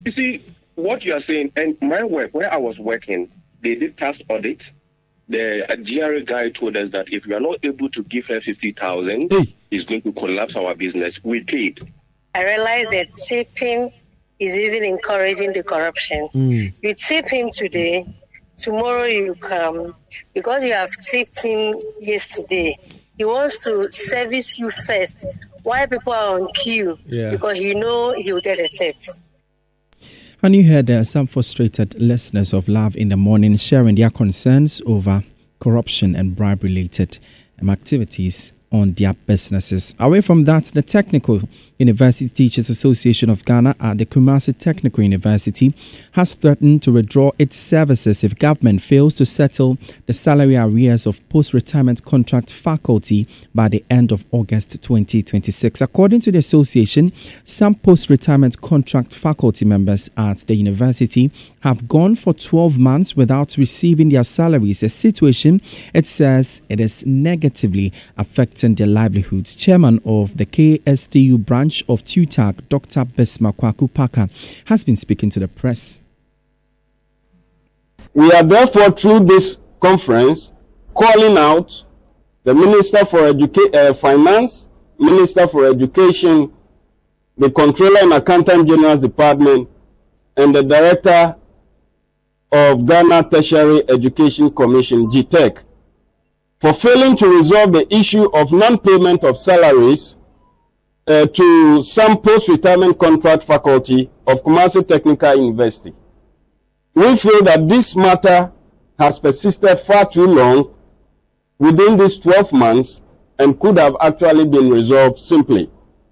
You see, what you are saying, and my work, where I was working, they did tax audit. The GRA guy told us that if we are not able to give her 50,000, he's going to collapse our business. We paid. I realized that tipping is even encouraging the corruption. You tip him today, tomorrow you come. Because you have tipped him yesterday, he wants to service you first. Why people are on queue? Because he will get a tip. And you heard some frustrated listeners of Love in the Morning sharing their concerns over corruption and bribe-related activities on their businesses. Away from that, the Technical University Teachers Association of Ghana at the Kumasi Technical University has threatened to withdraw its services if government fails to settle the salary arrears of post-retirement contract faculty by the end of August 2026. According to the association, some post-retirement contract faculty members at the university have gone for 12 months without receiving their salaries, a situation it says it is negatively affecting their livelihoods. Chairman of the KSTU branch of TUTAG, Dr. Bismarck Kwaku Parker, has been speaking to the press. We are therefore, through this conference, calling out the Minister for Finance, Minister for Education, the Controller and Accountant General's Department, and the Director of Ghana Tertiary Education Commission, GTEC, for failing to resolve the issue of non-payment of salaries to some post-retirement contract faculty of Kumasi Technical University. We feel that this matter has persisted far too long within these 12 months and could have actually been resolved simply.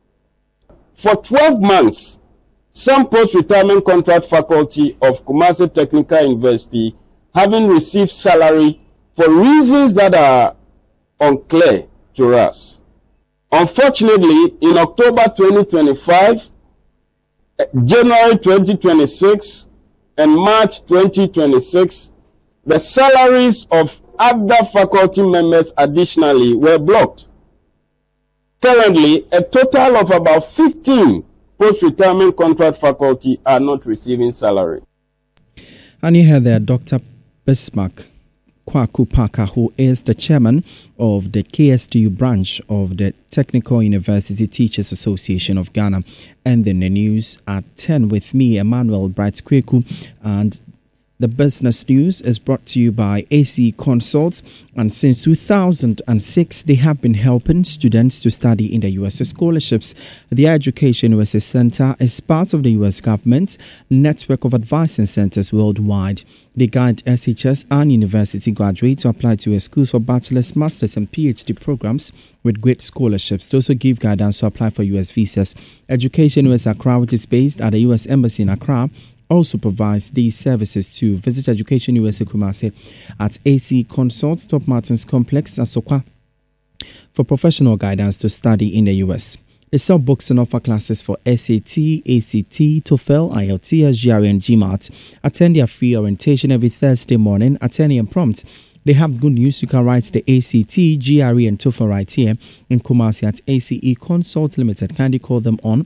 For 12 months, some post-retirement contract faculty of Kumasi Technical University having received salary for reasons that are unclear to us. Unfortunately, in October 2025, January 2026, and March 2026, the salaries of other faculty members additionally were blocked. Currently, a total of about 15 post-retirement contract faculty are not receiving salary. And you heard there Dr. Bismarck Kwaku Parker, who is the chairman of the KSTU branch of the Technical University Teachers Association of Ghana. And then the news at 10 with me, Emmanuel Bright Kweku, and the business news is brought to you by AC Consults, and since 2006, they have been helping students to study in the U.S. Scholarships. The Education USA Center is part of the U.S. government's network of advising centers worldwide. They guide SHS and university graduates to apply to schools for bachelor's, master's, and PhD programs with great scholarships. They also give guidance to apply for U.S. visas. Education USA Accra, which is based at the U.S. Embassy in Accra, also provides these services to visit Education USA Kumasi at AC Consults, Top Martins Complex, Asokwa, for professional guidance to study in the US. They sell books and offer classes for SAT, ACT, TOEFL, IELTS, GRE, and GMAT. Attend their free orientation every Thursday morning at 10 a.m. prompt. They have good news. You can write the ACT, GRE, and TOEFL right here in Kumasi at ACE Consult Limited. Kindly call them on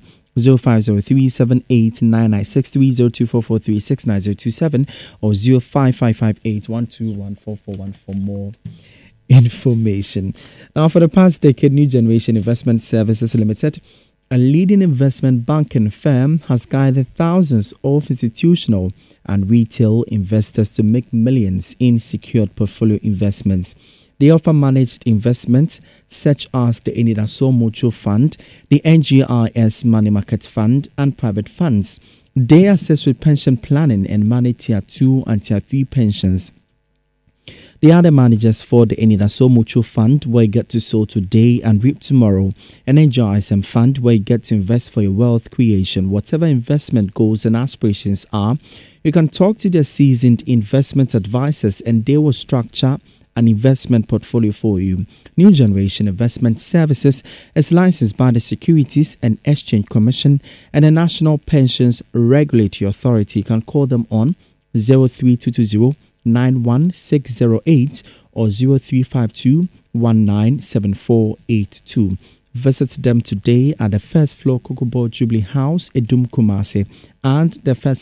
05037899630244369027 or 055581214441 for more information. Now, for the past decade, New Generation Investment Services Limited, a leading investment banking firm, has guided thousands of institutional and retail investors to make millions in secured portfolio investments. They offer managed investments such as the Enidaso Mutual Fund, the NGIS Money Market Fund, and private funds. They assist with pension planning and manage Tier 2 and Tier 3 pensions. They are the managers for the Enidaso Mutual Fund, where you get to sow today and reap tomorrow, and NGISM Fund, where you get to invest for your wealth creation. Whatever investment goals and aspirations are, you can talk to their seasoned investment advisors and they will structure an investment portfolio for you. New Generation Investment Services is licensed by the Securities and Exchange Commission and the National Pensions Regulatory Authority. You can call them on 03220 91608 or 0352 197482. Visit them today at the first floor Cocoa Jubilee House, Edum Kumasi, and the first